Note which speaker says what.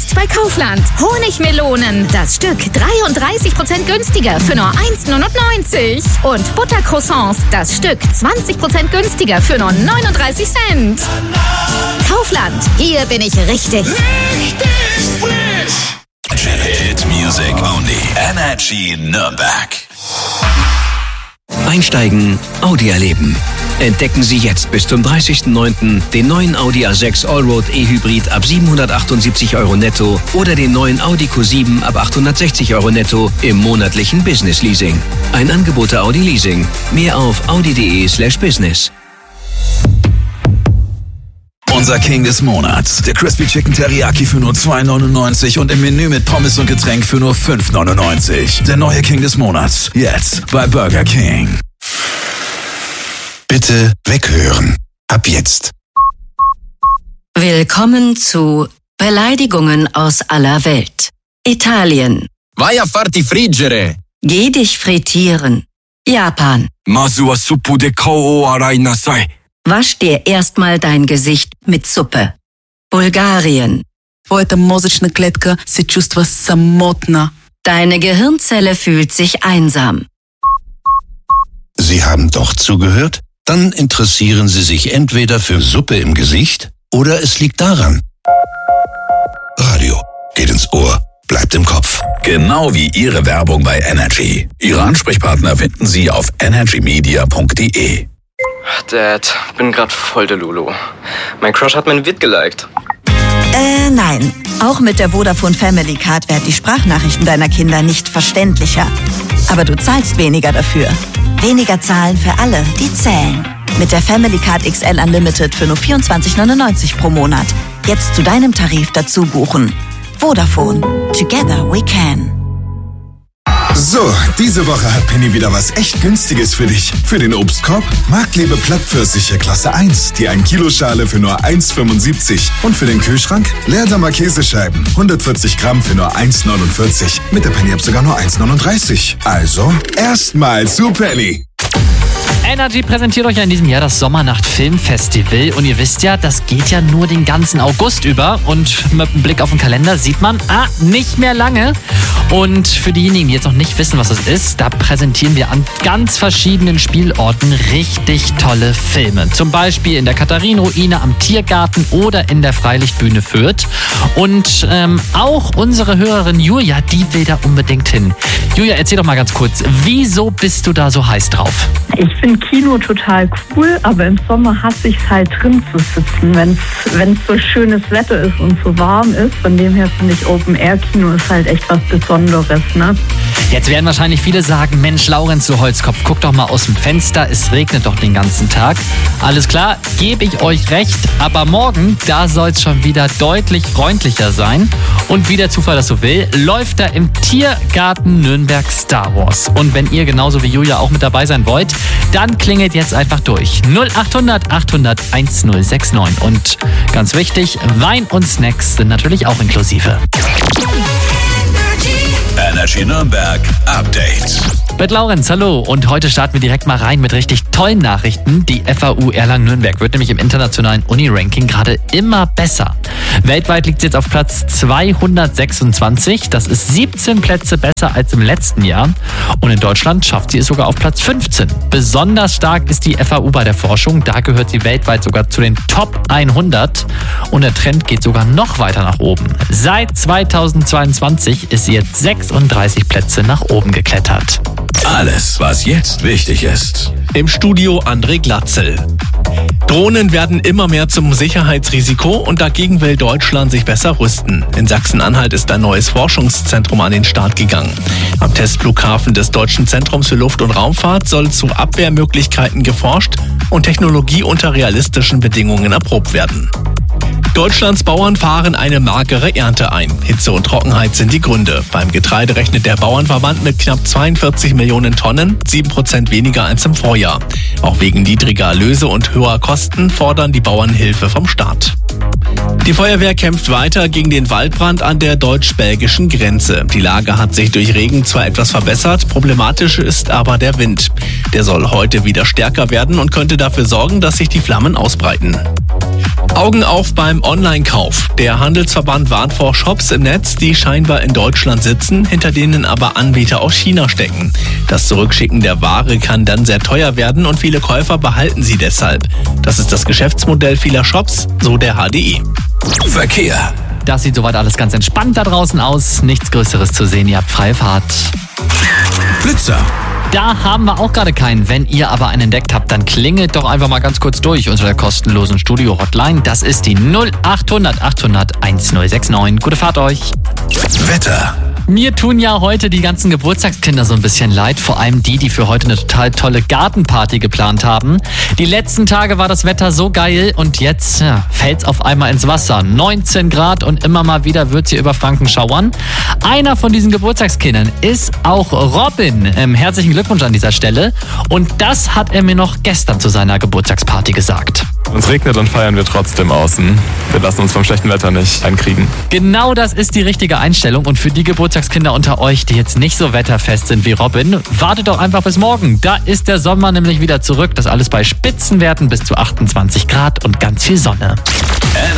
Speaker 1: Jetzt bei Kaufland. Honigmelonen, das Stück 33% günstiger für nur 1,99 €. Und Buttercroissants, das Stück 20% günstiger für nur 39 Cent. Kaufland, hier bin ich richtig.
Speaker 2: Richtig frisch.
Speaker 3: Hit Music Only. Energy Nürnberg.
Speaker 4: Einsteigen, Audi erleben. Entdecken Sie jetzt bis zum 30.09. den neuen Audi A6 Allroad E-Hybrid ab 778 € netto oder den neuen Audi Q7 ab 860 € netto im monatlichen Business Leasing. Ein Angebot der Audi Leasing. Mehr auf audi.de/business.
Speaker 3: Unser King des Monats. Der Crispy Chicken Teriyaki für nur 2,99 € und im Menü mit Pommes und Getränk für nur 5,99 €. Der neue King des Monats. Jetzt bei Burger King.
Speaker 5: Bitte weghören. Ab jetzt.
Speaker 6: Willkommen zu Beleidigungen aus aller Welt. Italien.
Speaker 7: Vai a farti friggere.
Speaker 6: Geh dich frittieren. Japan.
Speaker 7: Masu wa suppu de kao o arai nasai.
Speaker 6: Wasch dir erstmal dein Gesicht mit Suppe. Bulgarien.
Speaker 8: Твоята мозъчна клетка се чувства самотна.
Speaker 6: Deine Gehirnzelle fühlt sich einsam.
Speaker 5: Sie haben doch zugehört? Dann interessieren Sie sich entweder für Suppe im Gesicht oder es liegt daran. Radio geht ins Ohr, bleibt im Kopf.
Speaker 3: Genau wie Ihre Werbung bei Energy. Ihre Ansprechpartner finden Sie auf energymedia.de.
Speaker 9: Dad, bin grad voll der Lulu. Mein Crush hat mein Vid geliked.
Speaker 10: Nein. Auch mit der Vodafone Family Card werden die Sprachnachrichten deiner Kinder nicht verständlicher. Aber du zahlst weniger dafür. Weniger zahlen für alle, die zählen. Mit der Family Card XL Unlimited für nur 24,99 € pro Monat. Jetzt zu deinem Tarif dazu buchen. Vodafone. Together we can.
Speaker 11: So, diese Woche hat Penny wieder was echt Günstiges für dich. Für den Obstkorb Marktlebe Plattpfirsiche Klasse 1, die 1-Kilo-Schale für nur 1,75 €. Und für den Kühlschrank Leerdammer Käsescheiben, 140 Gramm für nur 1,49 €. Mit der Penny-App sogar nur 1,39 €. Also, erstmal zu Penny.
Speaker 12: Energy präsentiert euch ja in diesem Jahr das Sommernacht Filmfestival und ihr wisst ja, das geht ja nur den ganzen August über und mit einem Blick auf den Kalender sieht man, nicht mehr lange. Und für diejenigen, die jetzt noch nicht wissen, was das ist, da präsentieren wir an ganz verschiedenen Spielorten richtig tolle Filme. Zum Beispiel in der Katharinenruine, am Tiergarten oder in der Freilichtbühne Fürth. Und auch unsere Hörerin Julia, die will da unbedingt hin. Julia, erzähl doch mal ganz kurz, wieso bist du da so heiß drauf?
Speaker 13: Ich finde Kino total cool, aber im Sommer hasse ich es halt drin zu sitzen, wenn es so schönes Wetter ist und so warm ist. Von dem her finde ich Open-Air-Kino ist halt echt was Besonderes, ne?
Speaker 12: Jetzt werden wahrscheinlich viele sagen, Mensch, Laurenz, du Holzkopf, guck doch mal aus dem Fenster, es regnet doch den ganzen Tag. Alles klar, gebe ich euch recht, aber morgen, da soll es schon wieder deutlich freundlicher sein. Und wie der Zufall das so will, läuft da im Tiergarten Nürnberg Star Wars. Und wenn ihr genauso wie Julia auch mit dabei sein wollt, dann klingelt jetzt einfach durch. 0800 800 1069. Und ganz wichtig, Wein und Snacks sind natürlich auch inklusive.
Speaker 3: Energy Nürnberg Update.
Speaker 12: Mit Laurenz, hallo. Und heute starten wir direkt mal rein mit richtig tollen Nachrichten. Die FAU Erlangen-Nürnberg wird nämlich im internationalen Uni-Ranking gerade immer besser. Weltweit liegt sie jetzt auf Platz 226. Das ist 17 Plätze besser als im letzten Jahr. Und in Deutschland schafft sie es sogar auf Platz 15. Besonders stark ist die FAU bei der Forschung. Da gehört sie weltweit sogar zu den Top 100. Und der Trend geht sogar noch weiter nach oben. Seit 2022 ist sie jetzt 36 Plätze nach oben geklettert.
Speaker 3: Alles, was jetzt wichtig ist.
Speaker 14: Im Studio André Glatzel. Drohnen werden immer mehr zum Sicherheitsrisiko und dagegen will Deutschland sich besser rüsten. In Sachsen-Anhalt ist ein neues Forschungszentrum an den Start gegangen. Am Testflughafen des Deutschen Zentrums für Luft- und Raumfahrt soll zu Abwehrmöglichkeiten geforscht und Technologie unter realistischen Bedingungen erprobt werden. Deutschlands Bauern fahren eine magere Ernte ein. Hitze und Trockenheit sind die Gründe. Beim Getreide rechnet der Bauernverband mit knapp 42 Millionen Tonnen, 7% weniger als im Vorjahr. Auch wegen niedriger Erlöse und höherer Kosten fordern die Bauern Hilfe vom Staat. Die Feuerwehr kämpft weiter gegen den Waldbrand an der deutsch-belgischen Grenze. Die Lage hat sich durch Regen zwar etwas verbessert, problematisch ist aber der Wind. Der soll heute wieder stärker werden und könnte dafür sorgen, dass sich die Flammen ausbreiten. Augen auf beim Online-Kauf. Der Handelsverband warnt vor Shops im Netz, die scheinbar in Deutschland sitzen, hinter denen aber Anbieter aus China stecken. Das Zurückschicken der Ware kann dann sehr teuer werden und viele Käufer behalten sie deshalb. Das ist das Geschäftsmodell vieler Shops, so der HDI.
Speaker 3: Verkehr.
Speaker 12: Das sieht soweit alles ganz entspannt da draußen aus. Nichts Größeres zu sehen, ihr habt freie Fahrt.
Speaker 3: Blitzer.
Speaker 12: Da haben wir auch gerade keinen. Wenn ihr aber einen entdeckt habt, dann klingelt doch einfach mal ganz kurz durch unter der kostenlosen Studio-Hotline. Das ist die 0800 800 1069. Gute Fahrt euch.
Speaker 3: Wetter.
Speaker 12: Mir tun ja heute die ganzen Geburtstagskinder so ein bisschen leid, vor allem die für heute eine total tolle Gartenparty geplant haben. Die letzten Tage war das Wetter so geil und jetzt fällt's auf einmal ins Wasser. 19 Grad und immer mal wieder wird's hier über Franken schauern. Einer von diesen Geburtstagskindern ist auch Robin. Herzlichen Glückwunsch an dieser Stelle. Und das hat er mir noch gestern zu seiner Geburtstagsparty gesagt.
Speaker 15: Wenn es regnet, dann feiern wir trotzdem außen. Wir lassen uns vom schlechten Wetter nicht einkriegen.
Speaker 12: Genau das ist die richtige Einstellung. Und für die Geburtstagskinder unter euch, die jetzt nicht so wetterfest sind wie Robin, wartet doch einfach bis morgen. Da ist der Sommer nämlich wieder zurück. Das alles bei Spitzenwerten bis zu 28 Grad und ganz viel Sonne.